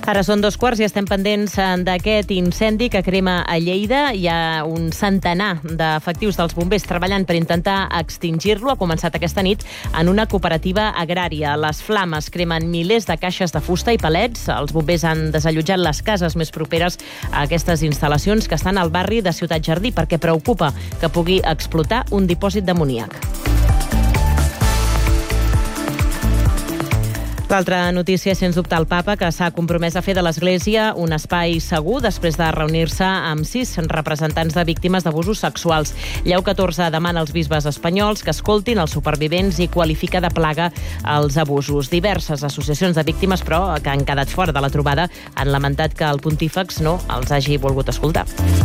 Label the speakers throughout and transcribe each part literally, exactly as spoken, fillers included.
Speaker 1: Ara són dos quarts i estem pendents d'aquest incendi que crema a Lleida. Hi ha un centenar d'efectius dels bombers treballant per intentar extingir-lo. Ha començat aquesta nit en una cooperativa agrària. Les flames cremen milers de caixes de fusta i palets. Els bombers han desallotjat les cases més properes a aquestes instal·lacions que estan al barri de Ciutat Jardí perquè preocupa que pugui explotar un dipòsit d'amoníac. L'altra notícia és, sens dubte, el papa, que s'ha compromès a fer de l'Església un espai segur després de reunir-se amb sis representants de víctimes d'abusos sexuals. Lleó catorze demana als bisbes espanyols que escoltin els supervivents i qualifica de plaga els abusos. Diverses associacions de víctimes, però, que han quedat fora de la trobada, han lamentat que el pontífex no els hagi volgut escoltar.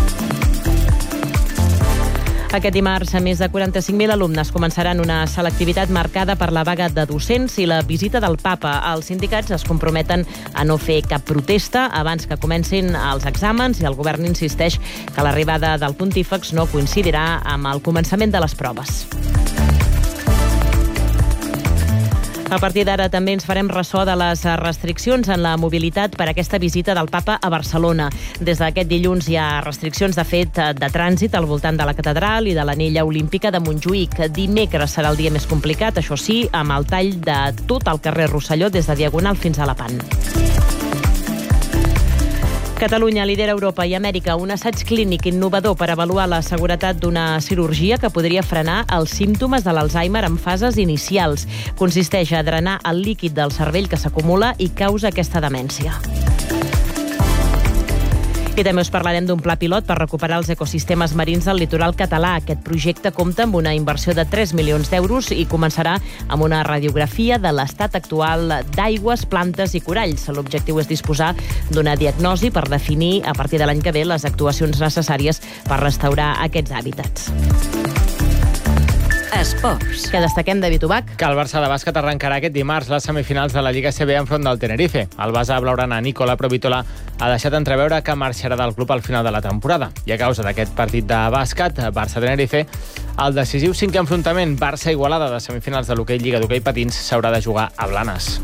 Speaker 1: Aquest dimarts, a més de quaranta-cinc mil alumnes començaran una selectivitat marcada per la vaga de docents i la visita del papa. Els sindicats es comprometen a no fer cap protesta abans que comencin els exàmens i el govern insisteix que l'arribada del pontífex no coincidirà amb el començament de les proves. A partir d'ara també ens farem ressò de les restriccions en la mobilitat per a aquesta visita del papa a Barcelona. Des d'aquest dilluns hi ha restriccions de fet de trànsit al voltant de la catedral i de l'anella olímpica de Montjuïc. Dimecres serà el dia més complicat, això sí, amb el tall de tot el carrer Rosselló des de Diagonal fins a Lepant. Catalunya lidera Europa i Amèrica un assaig clínic innovador per avaluar la seguretat d'una cirurgia que podria frenar els símptomes de l'Alzheimer en fases inicials. Consisteix a drenar el líquid del cervell que s'acumula i causa aquesta demència. I també us parlarem d'un pla pilot per recuperar els ecosistemes marins del litoral català. Aquest projecte compta amb una inversió de tres milions d'euros i començarà amb una radiografia de l'estat actual d'aigües, plantes i coralls. L'objectiu és disposar d'una diagnosi per definir a partir de l'any que ve les actuacions necessàries per restaurar aquests hàbitats. Esports. Què destaquem, David Ubach?
Speaker 2: Que el Barça de bàsquet arrencarà aquest dimarts les semifinals de la Lliga A C B enfront del Tenerife. El base blaugrana Nicola Provitola ha deixat entreveure que marxarà del club al final de la temporada. I a causa d'aquest partit de bàsquet, Barça-Tenerife, el decisiu cinquè enfrontament Barça-Igualada de semifinals de l'hoquei Lliga d'hoquei patins s'haurà de jugar a Blanes.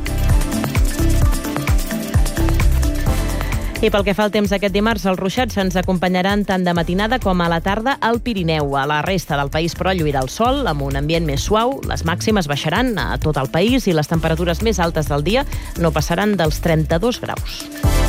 Speaker 1: I pel que fa al temps aquest dimarts, els ruixats ens acompanyaran tant de matinada com a la tarda al Pirineu. A la resta del país, però, lluirà el sol, amb un ambient més suau. Les màximes baixaran a tot el país i les temperatures més altes del dia no passaran dels trenta-dos graus.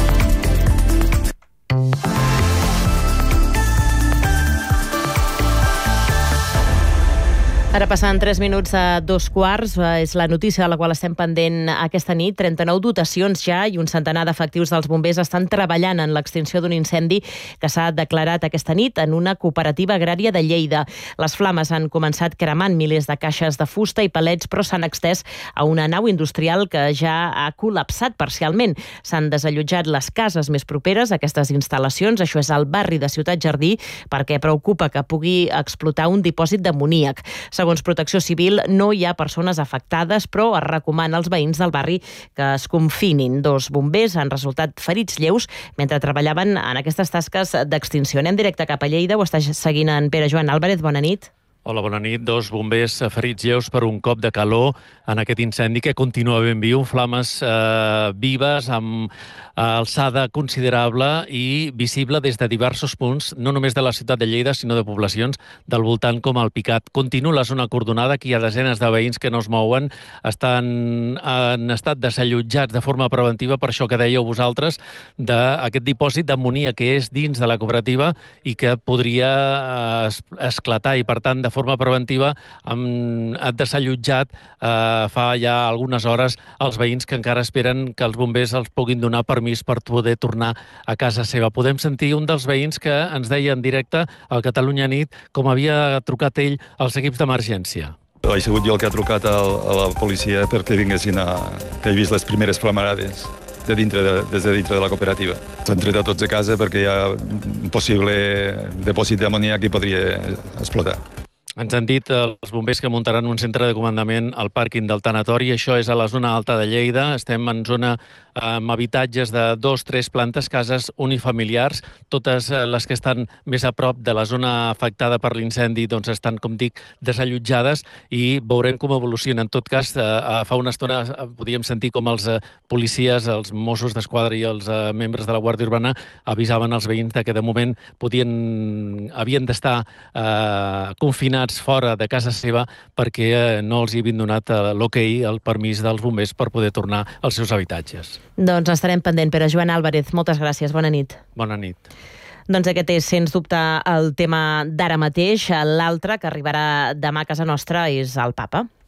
Speaker 1: Ara passant tres minuts a dos quarts, és la notícia de la qual estem pendent aquesta nit. trenta-nou dotacions ja i un centenar d'efectius dels bombers estan treballant en l'extinció d'un incendi que s'ha declarat aquesta nit en una cooperativa agrària de Lleida. Les flames han començat cremant milers de caixes de fusta i palets, però s'han extès a una nau industrial que ja ha col·lapsat parcialment. S'han desallotjat les cases més properes a aquestes instal·lacions, això és al barri de Ciutat Jardí, perquè preocupa que pugui explotar un dipòsit d'amoníac. Segons Protecció Civil, no hi ha persones afectades, però es recomana als veïns del barri que es confinin. Dos bombers han resultat ferits lleus mentre treballaven en aquestes tasques d'extinció. Anem directe cap a Lleida, ho està seguint en Pere Joan Álvarez. Bona nit.
Speaker 3: Hola, bona nit. Dos bombers ferits lleus per un cop de calor en aquest incendi que continua ben viu. Flames eh, vives amb alçada considerable i visible des de diversos punts, no només de la ciutat de Lleida, sinó de poblacions del voltant com el Picat. Continua la zona acordonada, que hi ha desenes de veïns que no es mouen, estan en estat desallotjats de forma preventiva, per això que dèieu vosaltres, d'aquest dipòsit d'amoníac que és dins de la cooperativa i que podria esclatar i, per tant, de forma preventiva han desallotjat eh, fa ja algunes hores els veïns que encara esperen que els bombers els puguin donar permís per poder tornar a casa seva. Podem sentir un dels veïns que ens deia en directe al Catalunya Nit com havia trucat ell als equips d'emergència.
Speaker 4: He sigut jo el que ha trucat a la policia perquè vinguessin a... que he vist les primeres flamarades de dintre de, des de dintre de la cooperativa. S'han tret a tots a casa perquè hi ha un possible dipòsit d'amoníac que podria explotar.
Speaker 3: Ens han dit els bombers que muntaran un centre de comandament al pàrquing del tanatori. Això és a la zona alta de Lleida. Estem en zona amb habitatges de dos, tres plantes, cases unifamiliars. Totes les que estan més a prop de la zona afectada per l'incendi doncs estan, com dic, desallotjades i veurem com evoluciona. En tot cas, fa una estona podíem sentir com els policies, els Mossos d'Esquadra i els membres de la Guàrdia Urbana avisaven als veïns que de moment podien, havien d'estar eh, confinats fora de casa seva perquè no els hi havien donat l'ok, el permís dels bombers per poder tornar als seus habitatges.
Speaker 1: Doncs estarem pendent. Pere Joan Álvarez, moltes gràcies. Bona nit.
Speaker 3: Bona nit.
Speaker 1: Doncs aquest és, sens dubte, el tema d'ara mateix. L'altre, que arribarà demà a casa nostra, és el Papa.